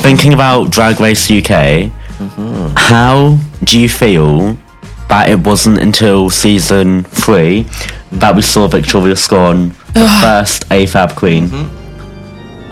thinking about Drag Race UK, how do you feel that it wasn't until season 3 that we saw Victoria Scone, the first AFAB queen?